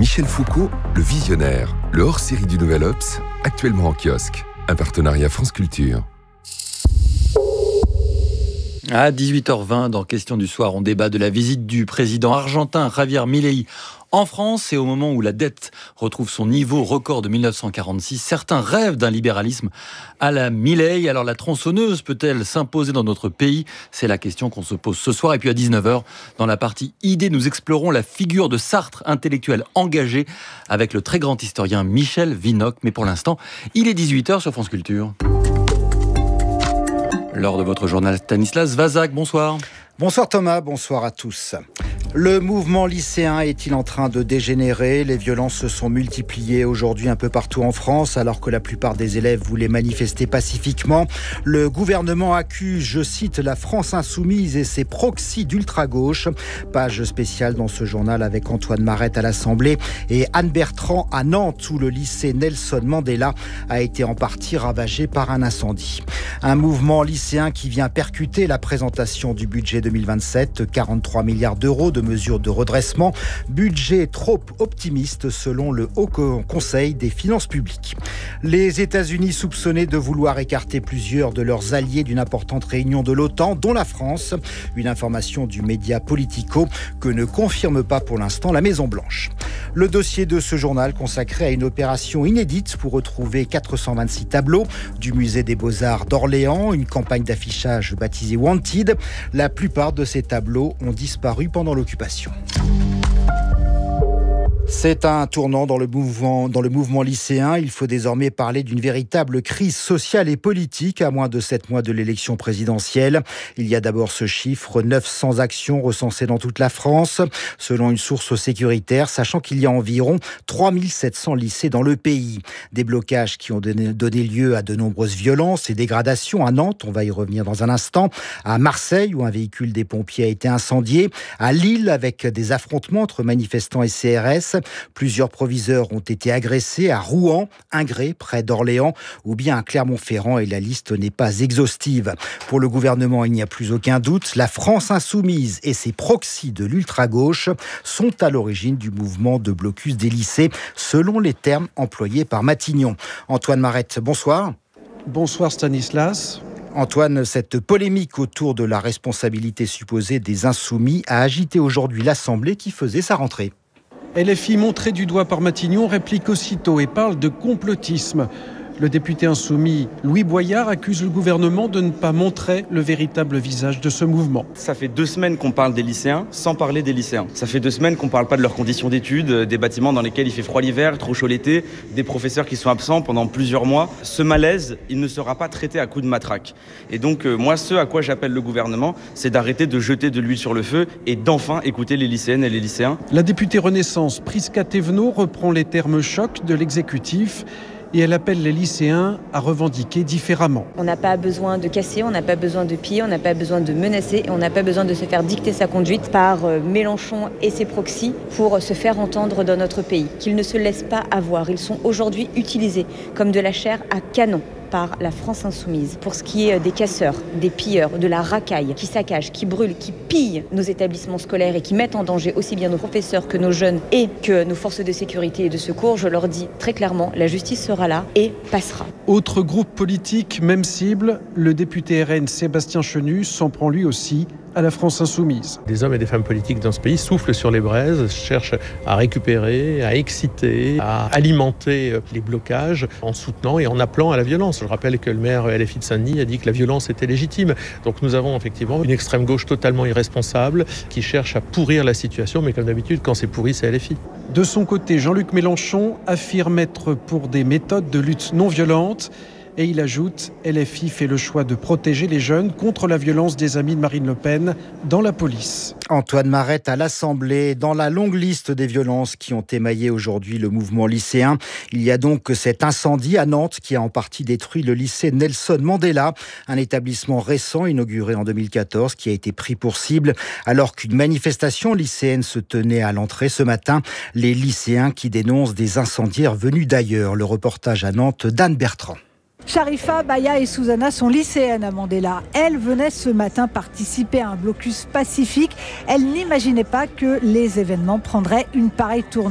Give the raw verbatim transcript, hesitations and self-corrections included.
Michel Foucault, le visionnaire, le hors-série du Nouvel Obs, actuellement en kiosque. Un partenariat France Culture. À dix-huit heures vingt, dans Question du soir, on débat de la visite du président argentin Javier Milei en France. Et au moment où la dette retrouve son niveau record de mille neuf cent quarante-six, certains rêvent d'un libéralisme à la Milei. Alors la tronçonneuse peut-elle s'imposer dans notre pays ? C'est la question qu'on se pose ce soir. Et puis à dix-neuf heures, dans la partie idées, nous explorons la figure de Sartre, intellectuel engagé, avec le très grand historien Michel Vinocq. Mais pour l'instant, il est dix-huit heures sur France Culture. Lors de votre journal, Stanislas Vazak, bonsoir. Bonsoir Thomas, bonsoir à tous. Le mouvement lycéen est-il en train de dégénérer ? Les violences se sont multipliées aujourd'hui un peu partout en France, alors que la plupart des élèves voulaient manifester pacifiquement. Le gouvernement accuse, je cite, la France insoumise et ses proxys d'ultra-gauche. Page spéciale dans ce journal avec Antoine Marette à l'Assemblée et Anne Bertrand à Nantes, où le lycée Nelson Mandela a été en partie ravagé par un incendie. Un mouvement lycéen qui vient percuter la présentation du budget deux mille vingt-sept, quarante-trois milliards d'euros de mesures de redressement, budget trop optimiste selon le Haut Conseil des finances publiques. Les États-Unis soupçonnés de vouloir écarter plusieurs de leurs alliés d'une importante réunion de l'OTAN, dont la France. Une information du média Politico que ne confirme pas pour l'instant la Maison-Blanche. Le dossier de ce journal consacré à une opération inédite pour retrouver quatre cent vingt-six tableaux du musée des Beaux-Arts d'Orléans, une campagne d'affichage baptisée Wanted. La plupart de ces tableaux ont disparu pendant l'occupation. C'est un tournant dans le mouvement, dans le mouvement lycéen. Il faut désormais parler d'une véritable crise sociale et politique à moins de sept mois de l'élection présidentielle. Il y a d'abord ce chiffre, neuf cents actions recensées dans toute la France, selon une source sécuritaire, sachant qu'il y a environ trois mille sept cents lycées dans le pays. Des blocages qui ont donné, donné lieu à de nombreuses violences et dégradations à Nantes, on va y revenir dans un instant, à Marseille où un véhicule des pompiers a été incendié, à Lille avec des affrontements entre manifestants et C R S. Plusieurs proviseurs ont été agressés à Rouen, Ingré, près d'Orléans, ou bien à Clermont-Ferrand, et la liste n'est pas exhaustive. Pour le gouvernement, il n'y a plus aucun doute. La France insoumise et ses proxys de l'ultra-gauche sont à l'origine du mouvement de blocus des lycées, selon les termes employés par Matignon. Antoine Marette, bonsoir. Bonsoir Stanislas. Antoine, cette polémique autour de la responsabilité supposée des insoumis a agité aujourd'hui l'Assemblée qui faisait sa rentrée. L F I, montré du doigt par Matignon, réplique aussitôt et parle de complotisme. Le député insoumis Louis Boyard accuse le gouvernement de ne pas montrer le véritable visage de ce mouvement. Ça fait deux semaines qu'on parle des lycéens sans parler des lycéens. Ça fait deux semaines qu'on ne parle pas de leurs conditions d'études, des bâtiments dans lesquels il fait froid l'hiver, trop chaud l'été, des professeurs qui sont absents pendant plusieurs mois. Ce malaise, il ne sera pas traité à coups de matraque. Et donc euh, moi, ce à quoi j'appelle le gouvernement, c'est d'arrêter de jeter de l'huile sur le feu et d'enfin écouter les lycéennes et les lycéens. La députée Renaissance Prisca Thévenot reprend les termes chocs de l'exécutif. Et elle appelle les lycéens à revendiquer différemment. On n'a pas besoin de casser, on n'a pas besoin de piller, on n'a pas besoin de menacer et on n'a pas besoin de se faire dicter sa conduite par Mélenchon et ses proxys pour se faire entendre dans notre pays. Qu'ils ne se laissent pas avoir. Ils sont aujourd'hui utilisés comme de la chair à canon par la France insoumise. Pour ce qui est des casseurs, des pilleurs, de la racaille, qui saccagent, qui brûlent, qui pillent nos établissements scolaires et qui mettent en danger aussi bien nos professeurs que nos jeunes et que nos forces de sécurité et de secours, je leur dis très clairement, la justice sera là et passera. Autre groupe politique, même cible, le député R N Sébastien Chenu s'en prend lui aussi à la France insoumise. Des hommes et des femmes politiques dans ce pays soufflent sur les braises, cherchent à récupérer, à exciter, à alimenter les blocages en soutenant et en appelant à la violence. Je rappelle que le maire L F I de Saint-Denis a dit que la violence était légitime. Donc nous avons effectivement une extrême gauche totalement irresponsable qui cherche à pourrir la situation, mais comme d'habitude, quand c'est pourri, c'est L F I. De son côté, Jean-Luc Mélenchon affirme être pour des méthodes de lutte non violente. Et il ajoute, L F I fait le choix de protéger les jeunes contre la violence des amis de Marine Le Pen dans la police. Antoine Marette à l'Assemblée. Dans la longue liste des violences qui ont émaillé aujourd'hui le mouvement lycéen, il y a donc cet incendie à Nantes qui a en partie détruit le lycée Nelson Mandela, un établissement récent inauguré en deux mille quatorze qui a été pris pour cible alors qu'une manifestation lycéenne se tenait à l'entrée ce matin. Les lycéens qui dénoncent des incendiaires venus d'ailleurs. Le reportage à Nantes d'Anne Bertrand. Sharifa, Baya et Susanna sont lycéennes à Mandela. Elles venaient ce matin participer à un blocus pacifique. Elles n'imaginaient pas que les événements prendraient une pareille tournure.